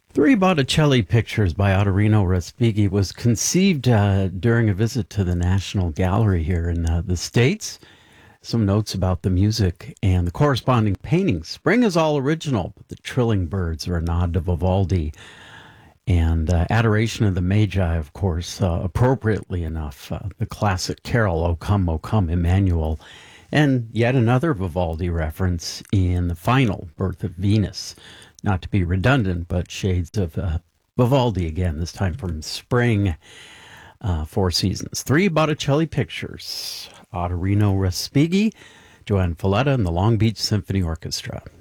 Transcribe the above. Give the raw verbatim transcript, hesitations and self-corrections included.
Three Botticelli Pictures by Ottorino Respighi was conceived uh, during a visit to the National Gallery here in uh, the States. Some notes about the music and the corresponding paintings. Spring is all original, but the trilling birds are a nod to Vivaldi. And uh, Adoration of the Magi, of course, uh, appropriately enough, uh, the classic carol, O Come, O Come, Emmanuel. And yet another Vivaldi reference in the final, Birth of Venus. Not to be redundant, but shades of uh, Vivaldi again, this time from Spring, uh, Four Seasons. Three Botticelli Pictures, Ottorino Respighi, Joanne Falletta, and the Long Beach Symphony Orchestra.